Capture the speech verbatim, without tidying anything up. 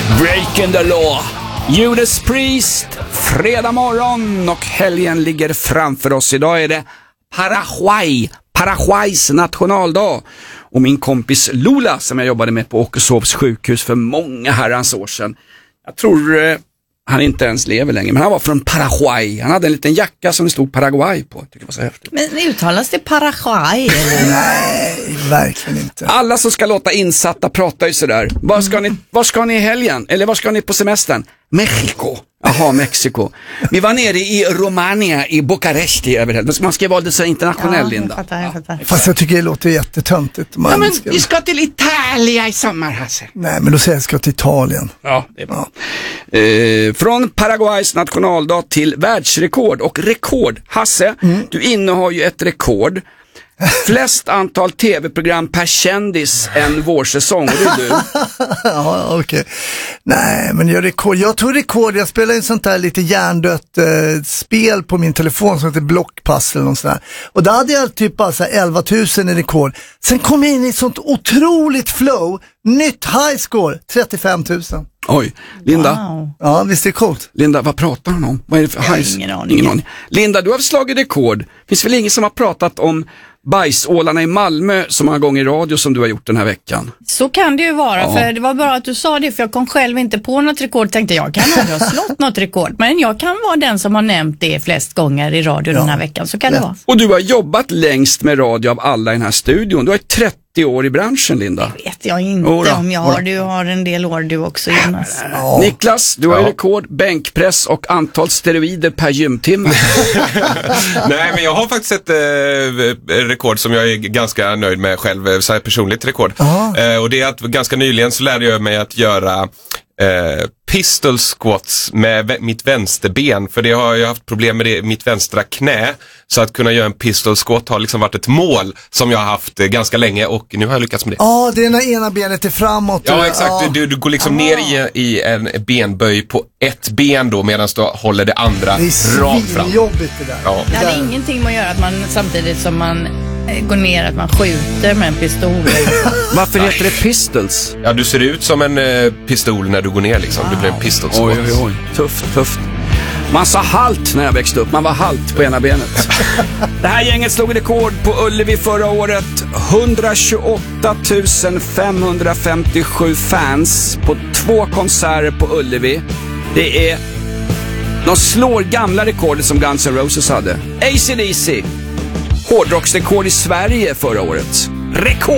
Breaking the law. Judas Priest, fredag morgon och helgen ligger framför oss. Idag är det Paraguay, Paraguays nationaldag. Och min kompis Lola som jag jobbade med på Åkeshovs sjukhus för många herrans år sedan. Jag tror eh, han inte ens lever längre, men han var från Paraguay. Han hade en liten jacka som det stod Paraguay på. Jag tycker det var så häftigt. Men uttalas det Paraguay eller? Nej, verkligen inte. Alla som ska låta insatta prata ju sådär. Var ska ni, var ska ni i helgen? Eller var ska ni på semestern? Mexiko. Jaha, Mexiko. Vi var nere i Romania, i Bukarest i överhälften. Man ska vara lite så internationell, Ja, Linda. jag fattar, jag fattar. Fast jag tycker det låter jättetöntigt. Man Ja, men ska... vi ska till Italien i sommar, Hasse. Nej, men då säger jag ska till Italien. Ja, det är bra. Eh, från Paraguays nationaldag till världsrekord och rekord. Hasse, mm. du innehar ju ett rekord. Flest antal tv-program per kändis än vårsäsong, och det är du. Ja, okej. Okay. Nej, men jag, rekord, jag tog rekord. Jag spelade en sånt där lite hjärndött eh, spel på min telefon som heter Blockpuzzle eller något sånt där. Och där hade jag typ bara så här elva tusen i rekord. Sen kom jag in i ett sånt otroligt flow. Nytt high score, trettiofem tusen. Oj, Linda. Wow. Ja, visst är det coolt. Linda, vad pratar hon om? Vad är det för Jag har hajs? ingen aning. ingen aning. Linda, du har slagit rekord. Finns väl ingen som har pratat om bajsålarna i Malmö så många gånger i radio som du har gjort den här veckan? Så kan det ju vara, Ja. för det var bra att du sa det, för jag kom själv inte på något rekord. Tänkte jag kan aldrig ha slått något rekord, men jag kan vara den som har nämnt det flest gånger i radio Ja. den här veckan, så kan det vara. Och du har jobbat längst med radio av alla i den här studion. Du har trettio år i branschen, Linda. Vet jag inte Ora, om jag har. Du har en del år du också, Jonas. Ja. Niklas, du har ju Ja. rekord, bänkpress och antal steroider per gymtimme. Nej, men jag har faktiskt ett eh, rekord som jag är ganska nöjd med själv, så här personligt rekord. Eh, och det är att ganska nyligen så lärde jag mig att göra eh, pistol squats med vä- mitt vänsterben, för det har jag haft problem med det, mitt vänstra knä, så att kunna göra en pistol squat har liksom varit ett mål som jag har haft eh, ganska länge, och nu har jag lyckats med det. Ja, det är när ena benet är framåt. Ja, exakt. Ja. Du, du går liksom ner i, i en benböj på ett ben då, medan du håller det andra Det är rakt fram. svinjobbigt det där. Ja. Det hade ingenting med att göra att man samtidigt som man eh, går ner att man skjuter med en pistol. Varför heter det pistols? Ja, du ser ut som en eh, pistol när du går ner liksom. Du blir en pistol. Oj, oj, oj. Tufft, tufft. Man sa halt när jag växte upp. Man var halt på ena benet. Det här gänget slog rekord på Ullevi förra året. etthundratjugoåtta tusen femhundrafemtiosju fans på två konserter på Ullevi. Det är... De slår gamla rekordet som Guns N' Roses hade. A C D C. Hårdrocksrekord i Sverige förra året. Rekord!